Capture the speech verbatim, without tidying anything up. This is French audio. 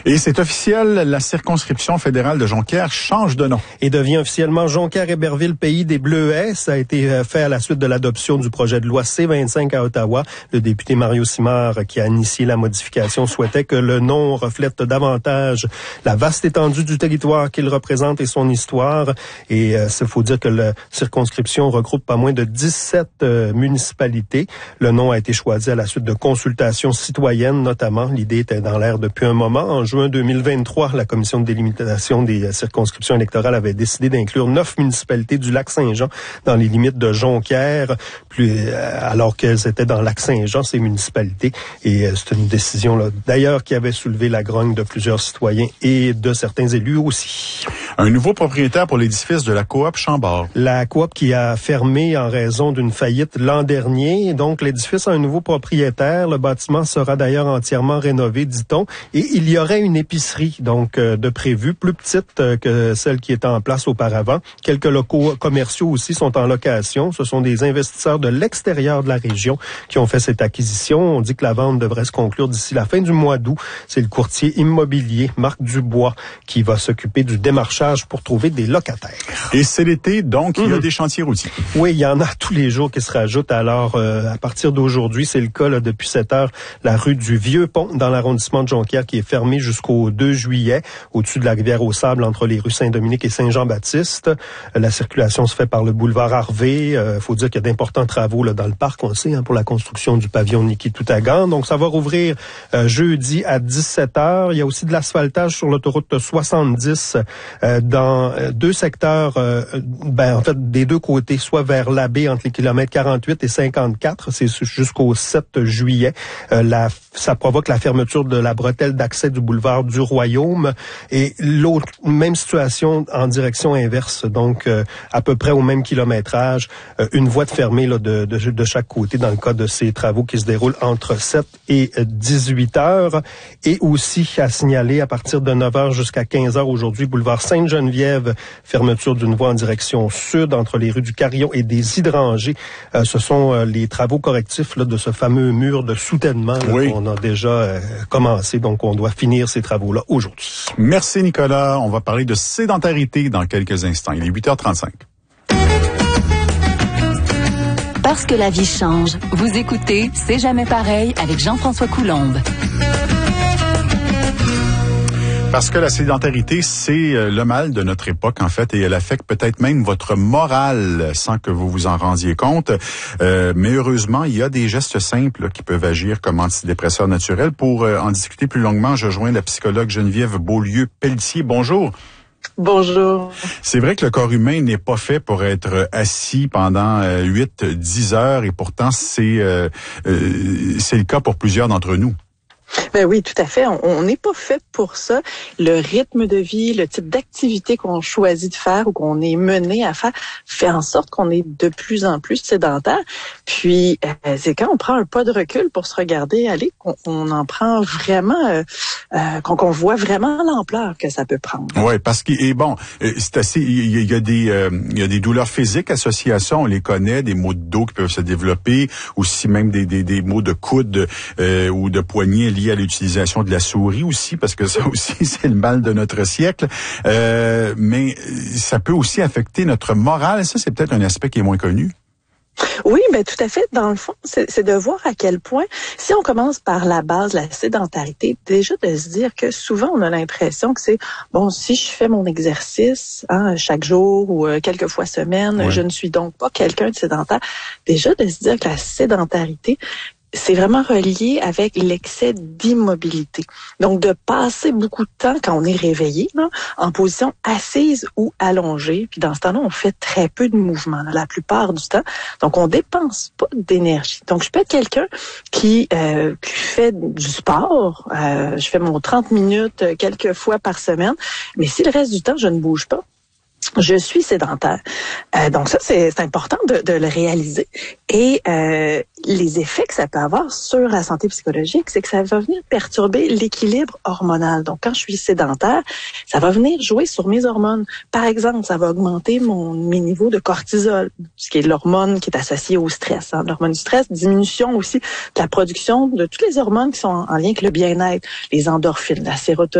Et c'est officiel, la circonscription fédérale de Jonquière change de nom. Et devient officiellement Jonquière-Héberville, pays des Bleuets. Ça a été fait à la suite de l'adoption du projet de loi C vingt-cinq à Ottawa. Le député Mario Simard, qui a initié la modification, souhaitait que le nom reflète davantage la vaste étendue du territoire qu'il représente et son histoire. Et il euh, faut dire que la circonscription regroupe pas moins de dix-sept euh, municipalités. Le nom a été choisi à la suite de consultations citoyennes, notamment. L'idée était dans l'air depuis un moment. En juin deux mille vingt-trois, la commission de délimitation des circonscriptions électorales avait décidé d'inclure neuf municipalités du Lac-Saint-Jean dans les limites de Jonquière, plus, euh, alors qu'elles étaient dans Lac-Saint-Jean, ces municipalités. Et euh, c'est une décision, là, d'ailleurs, qui avait soulevé la grogne de plusieurs citoyens et de certains élus aussi. Un nouveau propriétaire pour l'édifice de la coop Chambord. La coop qui a fermé en raison d'une faillite l'an dernier. Donc, l'édifice a un nouveau propriétaire. Le bâtiment sera d'ailleurs entièrement rénové, dit-on. Et il y aurait une épicerie, donc, euh, de prévu, plus petite euh, que celle qui était en place auparavant. Quelques locaux commerciaux aussi sont en location. Ce sont des investisseurs de l'extérieur de la région qui ont fait cette acquisition. On dit que la vente devrait se conclure d'ici la fin du mois d'août. C'est le courtier immobilier Marc Dubois qui va s'occuper du démarchage pour trouver des locataires. Et c'est l'été, donc il mmh. y a des chantiers routiers. Oui, il y en a tous les jours qui se rajoutent. Alors, euh, à partir d'aujourd'hui, c'est le cas là, depuis sept heures, la rue du Vieux-Pont dans l'arrondissement de Jonquière qui est fermée jusqu'au deux juillet, au-dessus de la rivière aux Sables, entre les rues Saint-Dominique et Saint-Jean-Baptiste. Euh, la circulation se fait par le boulevard Harvey. Il euh, faut dire qu'il y a d'importants travaux là, dans le parc, on le sait, hein, pour la construction du pavillon Niki-Toutagan. Donc, ça va rouvrir euh, jeudi à dix-sept heures. Il y a aussi de l'asphaltage sur l'autoroute soixante-dix euh, dans euh, deux secteurs, euh, ben, en fait, des deux côtés, soit vers l'Abbé entre les kilomètres quarante-huit et cinquante-quatre. C'est jusqu'au sept juillet. Euh, la, ça provoque la fermeture de la bretelle d'accès du boulevard du Royaume. Et l'autre, même situation en direction inverse. Donc, euh, à peu près au même kilométrage, euh, une voie de fermée là, de, de, de chaque côté dans le cas de ces travaux qui se déroulent entre sept et dix-huit heures. Et aussi à signaler à partir de neuf heures jusqu'à quinze heures aujourd'hui, boulevard Sainte-Geneviève, fermeture d'une voie en direction sud entre les rues du Carillon et des Hydrangers. Euh, ce sont euh, les travaux correctifs là, de ce fameux mur de soutènement là, oui. qu'on a déjà euh, commencé. Donc, on doit finir ces travaux-là aujourd'hui. Merci, Nicolas. On va parler de sédentarité dans quelques instants. Il est huit heures trente-cinq. Parce que la vie change. Vous écoutez C'est jamais pareil avec Jean-François Coulombe. Parce que la sédentarité, c'est le mal de notre époque, en fait, et elle affecte peut-être même votre morale sans que vous vous en rendiez compte. Euh, mais heureusement, il y a des gestes simples là, qui peuvent agir comme antidépresseurs naturels. Pour euh, en discuter plus longuement, je rejoins la psychologue Geneviève Beaulieu-Pelletier. Bonjour. Bonjour. C'est vrai que le corps humain n'est pas fait pour être assis pendant huit à dix heures et pourtant, c'est, euh, euh, c'est le cas pour plusieurs d'entre nous. Ben oui, tout à fait. On n'est pas fait pour ça. Le rythme de vie, le type d'activité qu'on choisit de faire ou qu'on est mené à faire fait en sorte qu'on est de plus en plus sédentaire. Puis, euh, c'est quand on prend un pas de recul pour se regarder aller qu'on on en prend vraiment, euh, euh, qu'on, qu'on voit vraiment l'ampleur que ça peut prendre. Oui, parce que, et bon, c'est assez, il y, y a des, euh, il y a des douleurs physiques associées à ça. On les connaît, des maux de dos qui peuvent se développer, aussi même des, des, des maux de coude euh, ou de poignet liés à l'utilisation de la souris aussi, parce que ça aussi, c'est le mal de notre siècle. Euh, mais ça peut aussi affecter notre morale. Ça, c'est peut-être un aspect qui est moins connu. Oui, ben tout à fait. Dans le fond, c'est, c'est de voir à quel point, si on commence par la base, la sédentarité, déjà de se dire que souvent on a l'impression que c'est bon, si je fais mon exercice hein, chaque jour ou euh, quelques fois semaine, ouais. je ne suis donc pas quelqu'un de sédentaire. Déjà de se dire que la sédentarité, c'est vraiment relié avec l'excès d'immobilité. Donc, de passer beaucoup de temps quand on est réveillé, là, en position assise ou allongée. Puis dans ce temps-là, on fait très peu de mouvement, là, la plupart du temps. Donc, on dépense pas d'énergie. Donc, je peux être quelqu'un qui, euh, qui fait du sport. Euh, je fais mon trente minutes quelques fois par semaine. Mais si le reste du temps, je ne bouge pas, je suis sédentaire. Euh, donc ça, c'est, c'est important de, de le réaliser. Et euh, les effets que ça peut avoir sur la santé psychologique, c'est que ça va venir perturber l'équilibre hormonal. Donc quand je suis sédentaire, ça va venir jouer sur mes hormones. Par exemple, ça va augmenter mon, mes niveaux de cortisol, ce qui est l'hormone qui est associée au stress. Hein. L'hormone du stress, diminution aussi de la production de toutes les hormones qui sont en, en lien avec le bien-être, les endorphines, la sérotonine,